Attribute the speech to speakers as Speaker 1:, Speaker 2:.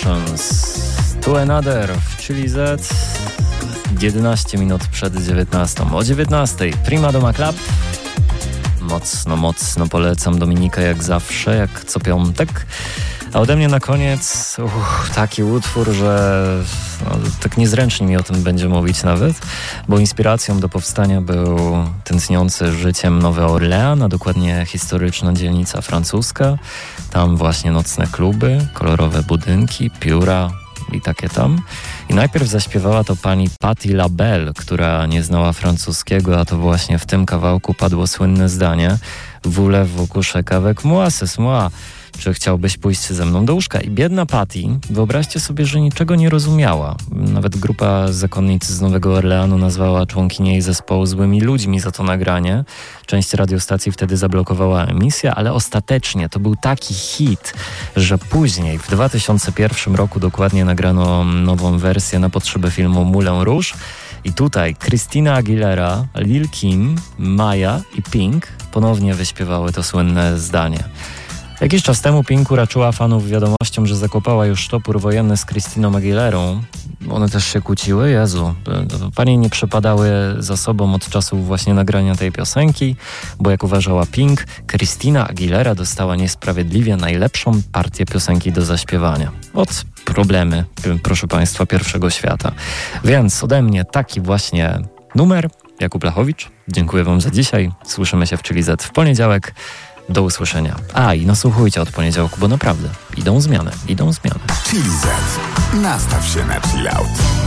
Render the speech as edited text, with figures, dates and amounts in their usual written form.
Speaker 1: Emotions to Another w Chili Z. 11 minut przed 19. O 19 Prima Doma Club. Mocno polecam Dominikę jak zawsze, jak co piątek. A ode mnie na koniec taki utwór, że tak niezręcznie mi o tym będzie mówić nawet, bo inspiracją do powstania był tętniący życiem Nowy Orlean, a dokładnie historyczna dzielnica francuska. Tam właśnie nocne kluby, kolorowe budynki, pióra i takie tam. I najpierw zaśpiewała to pani Patti LaBelle, która nie znała francuskiego, a to właśnie w tym kawałku padło słynne zdanie: Voulez-vous coucher avec moi, c'est moi. Czy chciałbyś pójść ze mną do łóżka? I biedna Patty, wyobraźcie sobie, że niczego nie rozumiała. Nawet grupa zakonnic z Nowego Orleanu nazwała członkinie jej zespołu złymi ludźmi za to nagranie. Część radiostacji wtedy zablokowała emisję, ale ostatecznie to był taki hit, że później, w 2001 roku dokładnie, nagrano nową wersję na potrzeby filmu Moulin Rouge. I tutaj Christina Aguilera, Lil Kim, Maya i Pink ponownie wyśpiewały to słynne zdanie. Jakiś czas temu Pink uraczyła fanów wiadomością, że zakopała już topór wojenny z Christiną Aguilerą. One też się kłóciły, Jezu. Panie nie przepadały za sobą od czasu właśnie nagrania tej piosenki, bo jak uważała Pink, Christina Aguilera dostała niesprawiedliwie najlepszą partię piosenki do zaśpiewania. Od problemy, proszę Państwa, pierwszego świata. Więc ode mnie taki właśnie numer. Jakub Lachowicz, dziękuję Wam za dzisiaj. Słyszymy się w Chili Z w poniedziałek. Do usłyszenia. I nasłuchujcie od poniedziałku, bo naprawdę idą zmiany.
Speaker 2: Chili Z. Nastaw się na chill out.